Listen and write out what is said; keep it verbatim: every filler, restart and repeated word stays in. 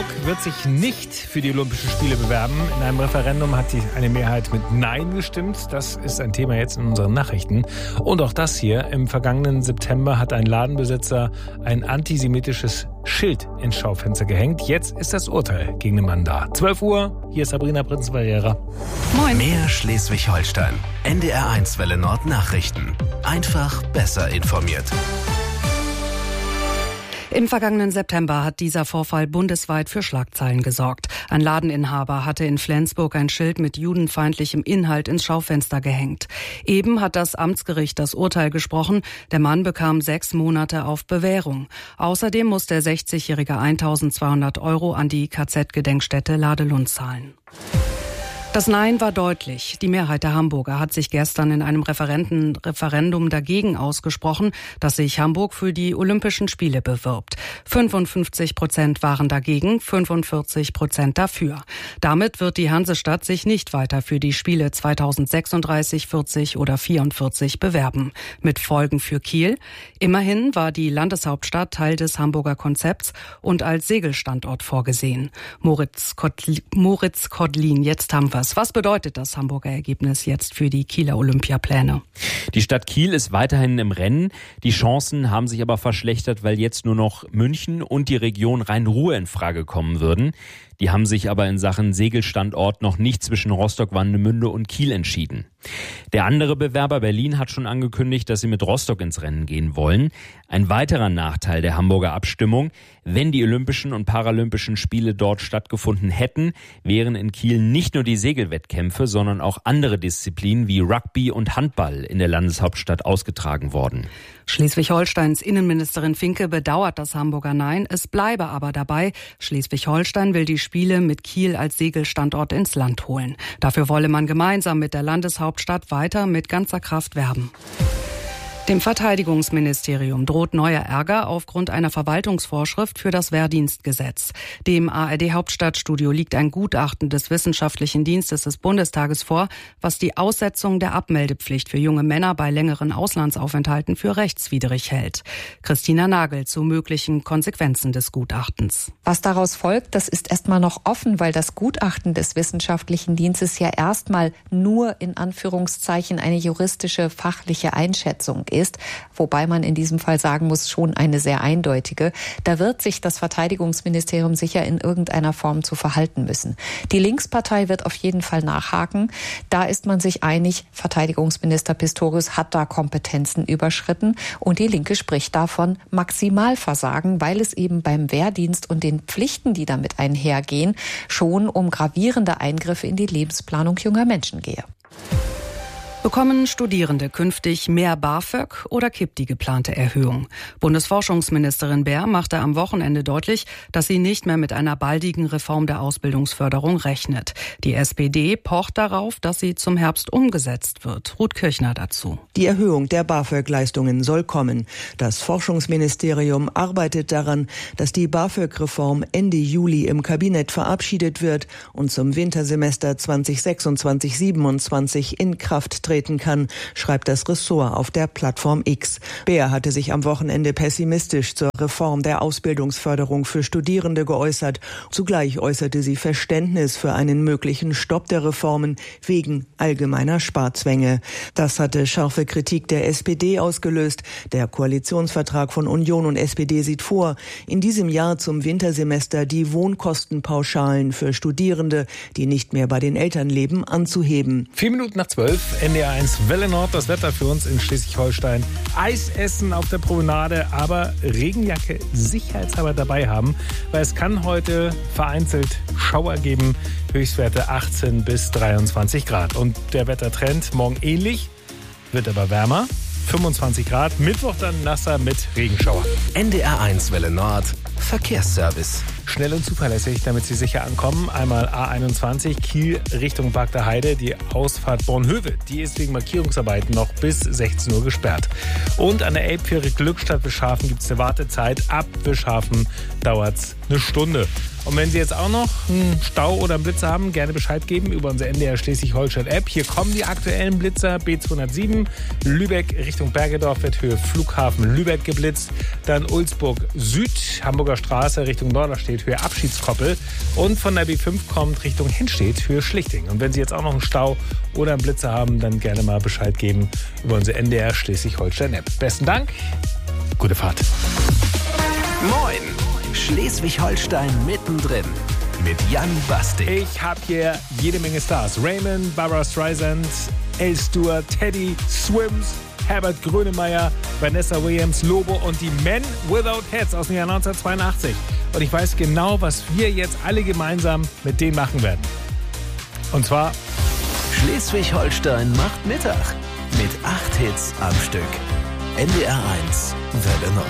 Hamburg wird sich nicht für die Olympischen Spiele bewerben. In einem Referendum hat die, eine Mehrheit mit Nein gestimmt. Das ist ein Thema jetzt in unseren Nachrichten. Und auch das hier. Im vergangenen September hat ein Ladenbesitzer ein antisemitisches Schild ins Schaufenster gehängt. Jetzt ist das Urteil gegen den Mann da. zwölf Uhr, hier ist Sabrina Prinz-Barrera. Moin. Mehr Schleswig-Holstein. N D R eins Welle Nord Nachrichten. Einfach besser informiert. Im vergangenen September hat dieser Vorfall bundesweit für Schlagzeilen gesorgt. Ein Ladeninhaber hatte in Flensburg ein Schild mit judenfeindlichem Inhalt ins Schaufenster gehängt. Eben hat das Amtsgericht das Urteil gesprochen. Der Mann bekam sechs Monate auf Bewährung. Außerdem muss der sechzigjährige eintausendzweihundert Euro an die K Z-Gedenkstätte Ladelund zahlen. Das Nein war deutlich. Die Mehrheit der Hamburger hat sich gestern in einem Referenden, Referendum dagegen ausgesprochen, dass sich Hamburg für die Olympischen Spiele bewirbt. fünfundfünfzig Prozent waren dagegen, fünfundvierzig Prozent dafür. Damit wird die Hansestadt sich nicht weiter für die Spiele zweitausendsechsunddreißig, vierzig oder vierundvierzig bewerben. Mit Folgen für Kiel. Immerhin war die Landeshauptstadt Teil des Hamburger Konzepts und als Segelstandort vorgesehen. Moritz Kotlin, Moritz Kotlin, jetzt haben wir Was bedeutet das Hamburger Ergebnis jetzt für die Kieler Olympiapläne? Die Stadt Kiel ist weiterhin im Rennen. Die Chancen haben sich aber verschlechtert, weil jetzt nur noch München und die Region Rhein-Ruhr in Frage kommen würden. Die haben sich aber in Sachen Segelstandort noch nicht zwischen Rostock-Warnemünde und Kiel entschieden. Der andere Bewerber Berlin hat schon angekündigt, dass sie mit Rostock ins Rennen gehen wollen. Ein weiterer Nachteil der Hamburger Abstimmung: Wenn die Olympischen und Paralympischen Spiele dort stattgefunden hätten, wären in Kiel nicht nur die Segelwettkämpfe, sondern auch andere Disziplinen wie Rugby und Handball in der Landeshauptstadt ausgetragen worden. Schleswig-Holsteins Innenministerin Finke bedauert das Hamburger Nein. Es bleibe aber dabei: Schleswig-Holstein will die Spiele mit Kiel als Segelstandort ins Land holen. Dafür wolle man gemeinsam mit der Landeshauptstadt weiter mit ganzer Kraft werben. Dem Verteidigungsministerium droht neuer Ärger aufgrund einer Verwaltungsvorschrift für das Wehrdienstgesetz. Dem A R D-Hauptstadtstudio liegt ein Gutachten des Wissenschaftlichen Dienstes des Bundestages vor, was die Aussetzung der Abmeldepflicht für junge Männer bei längeren Auslandsaufenthalten für rechtswidrig hält. Christina Nagel zu möglichen Konsequenzen des Gutachtens. Was daraus folgt, das ist erstmal noch offen, weil das Gutachten des Wissenschaftlichen Dienstes ja erstmal nur in Anführungszeichen eine juristische, fachliche Einschätzung ist. ist, wobei man in diesem Fall sagen muss, schon eine sehr eindeutige. Da wird sich das Verteidigungsministerium sicher in irgendeiner Form zu verhalten müssen. Die Linkspartei wird auf jeden Fall nachhaken. Da ist man sich einig, Verteidigungsminister Pistorius hat da Kompetenzen überschritten und die Linke spricht davon Maximalversagen, weil es eben beim Wehrdienst und den Pflichten, die damit einhergehen, schon um gravierende Eingriffe in die Lebensplanung junger Menschen gehe. Bekommen Studierende künftig mehr BAföG oder kippt die geplante Erhöhung? Bundesforschungsministerin Baer machte am Wochenende deutlich, dass sie nicht mehr mit einer baldigen Reform der Ausbildungsförderung rechnet. Die S P D pocht darauf, dass sie zum Herbst umgesetzt wird. Ruth Kirchner dazu. Die Erhöhung der BAföG-Leistungen soll kommen. Das Forschungsministerium arbeitet daran, dass die BAföG-Reform Ende Juli im Kabinett verabschiedet wird und zum Wintersemester zweitausendsechsundzwanzig siebenundzwanzig in Kraft tritt. treten kann, schreibt das Ressort auf der Plattform X. Baer hatte sich am Wochenende pessimistisch zur Reform der Ausbildungsförderung für Studierende geäußert. Zugleich äußerte sie Verständnis für einen möglichen Stopp der Reformen wegen allgemeiner Sparzwänge. Das hatte scharfe Kritik der S P D ausgelöst. Der Koalitionsvertrag von Union und S P D sieht vor, in diesem Jahr zum Wintersemester die Wohnkostenpauschalen für Studierende, die nicht mehr bei den Eltern leben, anzuheben. Vier Minuten nach zwölf, N D R eins Welle Nord, das Wetter für uns in Schleswig-Holstein. Eisessen auf der Promenade, aber Regenjacke sicherheitshalber dabei haben, weil es kann heute vereinzelt Schauer geben. Höchstwerte achtzehn bis dreiundzwanzig Grad. Und der Wettertrend morgen ähnlich, wird aber wärmer. fünfundzwanzig Grad, Mittwoch dann nasser mit Regenschauer. N D R eins Welle Nord, Verkehrsservice. Schnell und zuverlässig, damit Sie sicher ankommen. Einmal A einundzwanzig, Kiel Richtung Bagder Heide. Die Ausfahrt Bornhöve, die ist wegen Markierungsarbeiten noch bis sechzehn Uhr gesperrt. Und an der Elbfähre Glückstadt Wischhafen gibt es eine Wartezeit. Ab Wischhafen dauert es eine Stunde. Und wenn Sie jetzt auch noch einen Stau oder einen Blitzer haben, gerne Bescheid geben über unsere N D R Schleswig-Holstein-App. Hier kommen die aktuellen Blitzer. B zweihundertsieben, Lübeck Richtung Bergedorf wird Höhe Flughafen Lübeck geblitzt. Dann Ulzburg Süd, Hamburger Flensburger Straße Richtung Norderstedt Höhe Abschiedskoppel. Und von der B fünf kommt Richtung Henstedt Höhe Schlichting. Und wenn Sie jetzt auch noch einen Stau oder einen Blitzer haben, dann gerne mal Bescheid geben über unsere N D R Schleswig-Holstein-App. Besten Dank, gute Fahrt. Moin, Schleswig-Holstein mittendrin mit Jan Bastik. Ich habe hier jede Menge Stars. Raymond, Barbara Streisand, Elle Stewart, Teddy, Swims, Herbert Grönemeyer, Vanessa Williams, Lobo und die Men Without Heads aus dem Jahr neunzehnhundertzweiundachtzig. Und ich weiß genau, was wir jetzt alle gemeinsam mit denen machen werden. Und zwar Schleswig-Holstein macht Mittag mit acht Hits am Stück. N D R eins, Welle Nord.